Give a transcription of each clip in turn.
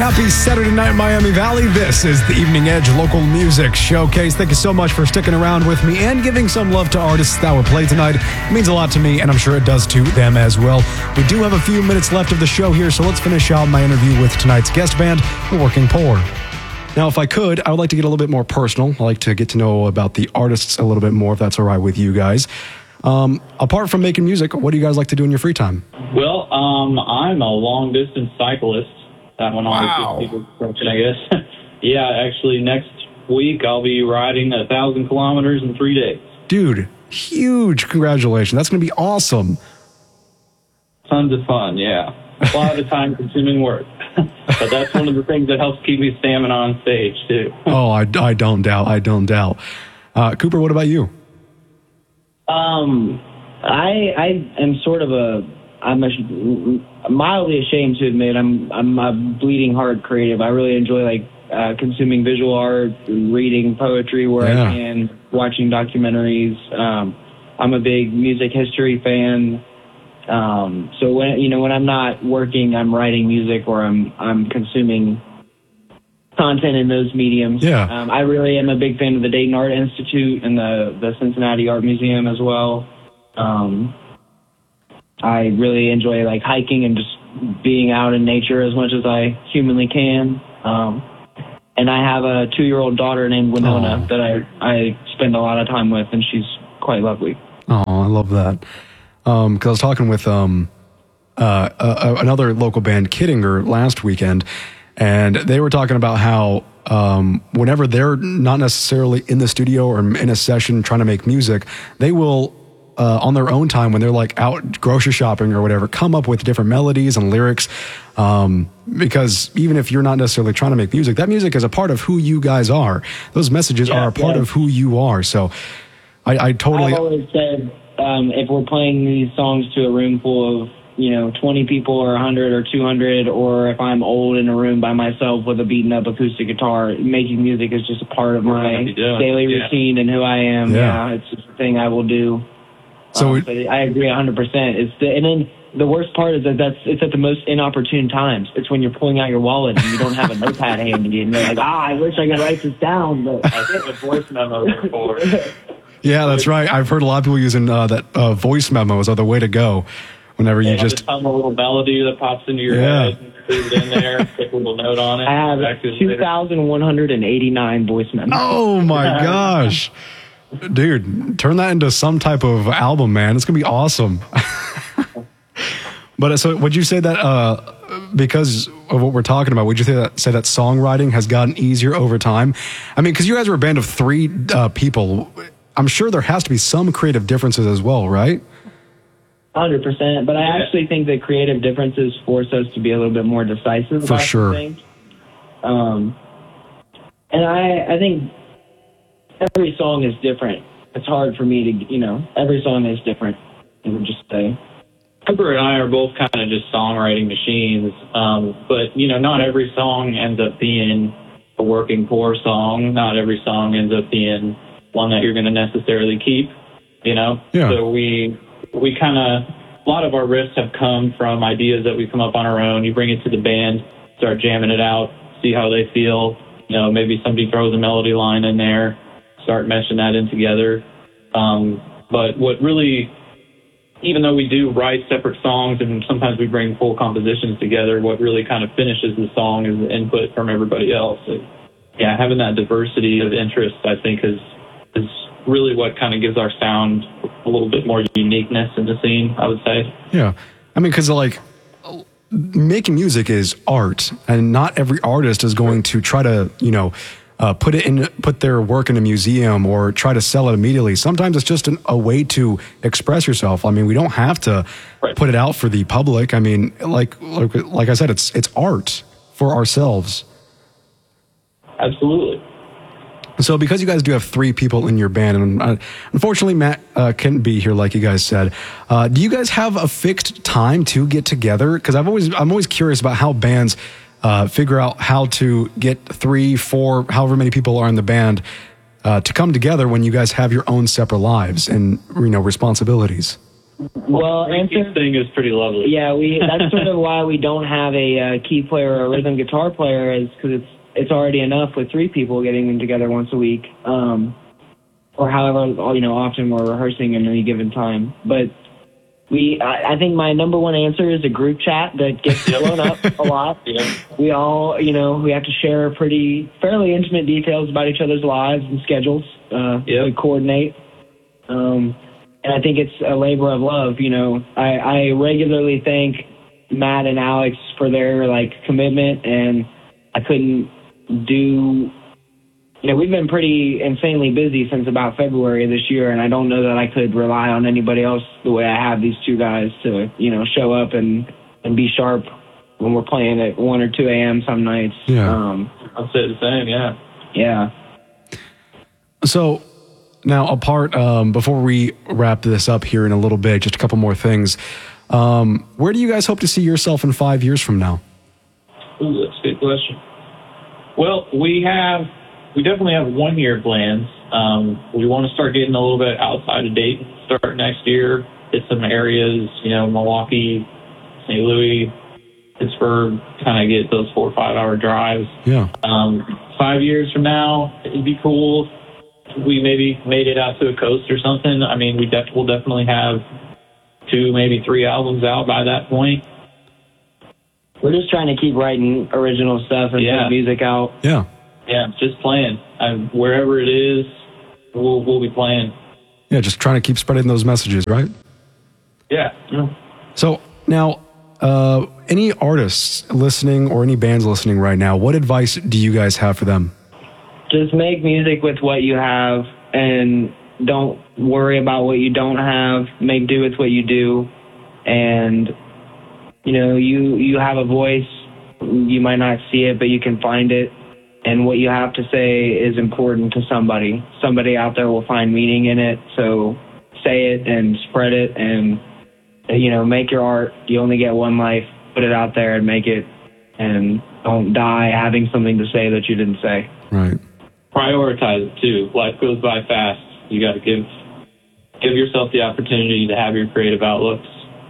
Happy Saturday night, Miami Valley. This is the Evening Edge Local Music Showcase. Thank you so much for sticking around with me and giving some love to artists that were played tonight. It means a lot to me, and I'm sure it does to them as well. We do have a few minutes left of the show here, so let's finish out my interview with tonight's guest band, The Working Poor. Now, if I could, I would like to get a little bit more personal. I like to get to know about the artists a little bit more, if that's all right with you guys. Apart from making music, what do you guys like to do in your free time? Well, I'm a long-distance cyclist. That one always gets people attention, I guess. Yeah, actually, next week I'll be riding 1,000 kilometers in 3 days. Dude, huge congratulations. That's going to be awesome. Tons of fun, yeah. A lot of time-consuming work. But that's one of the things that helps keep me stamina on stage, too. Oh, I don't doubt. I don't doubt. Cooper, what about you? I am sort of I'm mildly ashamed to admit I'm a bleeding heart creative. I really enjoy consuming visual art, reading poetry where I can, watching documentaries. I'm a big music history fan. So when I'm not working, I'm writing music or I'm consuming content in those mediums. Yeah. I really am a big fan of the Dayton Art Institute and the Cincinnati Art Museum as well. I really enjoy hiking and just being out in nature as much as I humanly can. And I have a 2-year-old daughter named Winona that I spend a lot of time with, and she's quite lovely. Oh, I love that. Because I was talking with another local band, Kittinger, last weekend, and they were talking about how whenever they're not necessarily in the studio or in a session trying to make music, they will, on their own time, when they're out grocery shopping or whatever, come up with different melodies and lyrics. Because even if you're not necessarily trying to make music, that music is a part of who you guys are. Those messages are a part of who you are. So I totally... I've always said, if we're playing these songs to a room full of 20 people or 100 or 200, or if I'm old in a room by myself with a beaten up acoustic guitar, making music is just a part of my daily routine and who I am. Yeah, it's just a thing I will do. So but I agree 100%. And then the worst part is that it's at the most inopportune times. It's when you're pulling out your wallet and you don't have a notepad handy and you're like, I wish I could write this down, but I think the voice memos are for. Yeah, that's right. I've heard a lot of people using that voice memos are the way to go. Whenever you just hum a little melody that pops into your head, and put it in there, stick a little note on it. I have 2,189 voice memos. Oh my gosh, dude! Turn that into some type of album, man. It's gonna be awesome. But so, would you say that because of what we're talking about, would you say that songwriting has gotten easier over time? I mean, because you guys are a band of 3 people. I'm sure there has to be some creative differences as well, right? 100%, but I actually think that creative differences force us to be a little bit more decisive about things. And I think every song is different. It's hard for me to, every song is different, I would just say. Cooper and I are both kind of just songwriting machines, but, not every song ends up being a working poor song. Not every song ends up being one that you're going to necessarily keep, Yeah. So we kind of, a lot of our riffs have come from ideas that we come up on our own. You bring it to the band, start jamming it out, see how they feel. Maybe somebody throws a melody line in there, start meshing that in together. But what really, even though we do write separate songs and sometimes we bring full compositions together, what really kind of finishes the song is the input from everybody else. Having that diversity of interests, I think, is really what kind of gives our sound a little bit more uniqueness in the scene, I would say. Yeah. I mean, because making music is art, and not every artist is going to try to, put their work in a museum or try to sell it immediately. Sometimes it's just a way to express yourself. I mean, we don't have to put it out for the public. I mean, like I said, it's art for ourselves. Absolutely. So because you guys do have 3 people in your band, and unfortunately Matt couldn't be here like you guys said, do you guys have a fixed time to get together? Because I'm always curious about how bands figure out how to get 3, 4, however many people are in the band to come together when you guys have your own separate lives and responsibilities. Well, Ricky's thing is pretty lovely. Yeah, that's sort of why we don't have a key player or a rhythm guitar player, is because it's already enough with 3 people getting together once a week, or however often we're rehearsing in any given time. But I think my number one answer is a group chat that gets blown up a lot. Yeah. We all, we have to share fairly intimate details about each other's lives and schedules. We coordinate. And I think it's a labor of love. I regularly thank Matt and Alex for their commitment, and I couldn't do. We've been pretty insanely busy since about February of this year, and I don't know that I could rely on anybody else the way I have these 2 guys to, show up and be sharp when we're playing at 1 or 2 a.m. some nights. Yeah. I'll say the same. Yeah. Yeah. So now, before we wrap this up here in a little bit, just a couple more things. Where do you guys hope to see yourself in 5 years from now? Ooh, that's a good question. Well, we definitely have 1-year plans. We want to start getting a little bit outside of Dayton, start next year, hit some areas, Milwaukee, St. Louis, Pittsburgh, kind of get those 4 or 5 hour drives. Yeah. 5 years from now, it'd be cool if we maybe made it out to a coast or something. I mean, we'll definitely have 2, maybe 3 albums out by that point. We're just trying to keep writing original stuff and put music out. Yeah. Yeah, just playing. Wherever it is, we'll be playing. Yeah, just trying to keep spreading those messages, right? Yeah. So now, any artists listening or any bands listening right now, what advice do you guys have for them? Just make music with what you have, and don't worry about what you don't have. Make do with what you do. And, you have a voice. You might not see it, but you can find it. And what you have to say is important to somebody. Somebody out there will find meaning in it. So say it and spread it, and, make your art. You only get one life. Put it out there and make it. And don't die having something to say that you didn't say. Right. Prioritize it, too. Life goes by fast. You got to give yourself the opportunity to have your creative outlooks.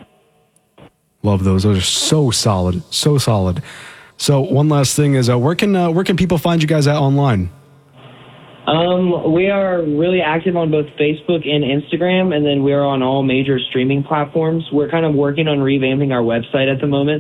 Love those. Those are so solid. So solid. So one last thing is, where can people find you guys at online? We are really active on both Facebook and Instagram, and then we are on all major streaming platforms. We're kind of working on revamping our website at the moment.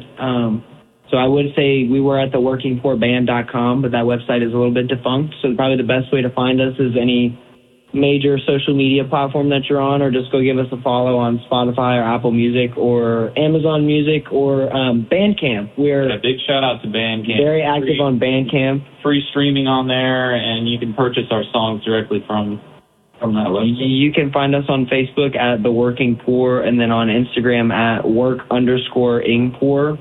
So I would say we were at theworkingpoorband.com, but that website is a little bit defunct. So probably the best way to find us is any major social media platform that you're on, or just go give us a follow on Spotify or Apple Music or Amazon Music or Bandcamp. We're a big shout out to Bandcamp. Very active on Bandcamp. Free streaming on there, and you can purchase our songs directly from that website. You can find us on Facebook at The Working Poor, and then on Instagram at work_ingpoor.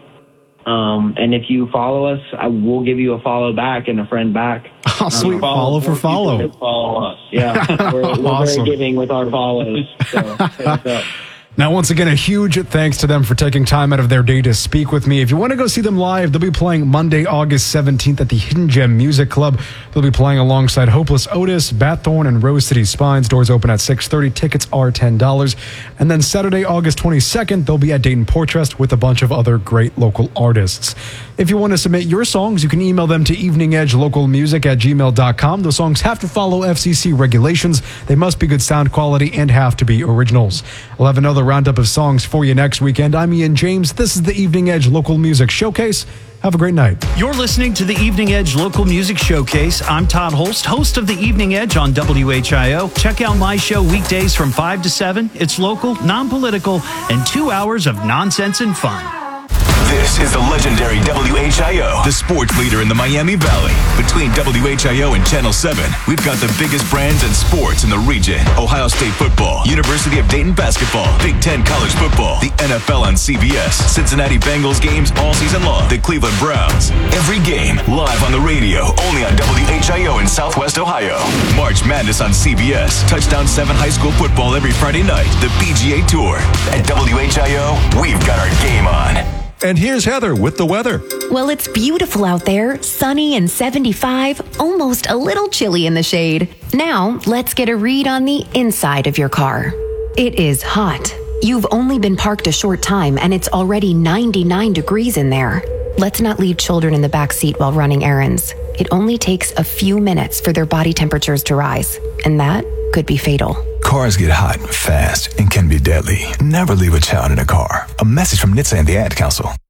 And if you follow us, I will give you a follow back and a friend back. Oh, sweet. Follow for follow. Follow us. Yeah. We're Awesome. very giving with our follows. So, Now, once again, a huge thanks to them for taking time out of their day to speak with me. If you want to go see them live, they'll be playing Monday, August 17th at the Hidden Gem Music Club. They'll be playing alongside Hopeless Otis, Batthorn, and Rose City Spines. Doors open at 6:30. Tickets are $10. And then Saturday, August 22nd, they'll be at Dayton Portrest with a bunch of other great local artists. If you want to submit your songs, you can email them to eveningedgelocalmusic@gmail.com. Those songs have to follow FCC regulations. They must be good sound quality and have to be originals. I'll have another roundup of songs for you next weekend. I'm Ian James. This is the Evening Edge Local Music Showcase. Have a great night. You're listening to the Evening Edge Local Music Showcase. I'm Todd Holst, host of the Evening Edge on WHIO. Check out my show weekdays from 5 to 7. It's local, non-political, and 2 hours of nonsense and fun. This is the legendary WHIO, the sports leader in the Miami Valley. Between WHIO and Channel 7, we've got the biggest brands in sports in the region. Ohio State football, University of Dayton basketball, Big Ten college football, the NFL on CBS, Cincinnati Bengals games all season long, the Cleveland Browns. Every game live on the radio, only on WHIO in Southwest Ohio. March Madness on CBS, Touchdown 7 high school football every Friday night, the PGA Tour. At WHIO, we've got our game on. And here's Heather with the weather. Well, it's beautiful out there, sunny and 75, almost a little chilly in the shade. Now, let's get a read on the inside of your car. It is hot. You've only been parked a short time and it's already 99 degrees in there. Let's not leave children in the back seat while running errands. It only takes a few minutes for their body temperatures to rise, and that could be fatal. Cars get hot fast and can be deadly. Never leave a child in a car. A message from NHTSA and the Ad Council.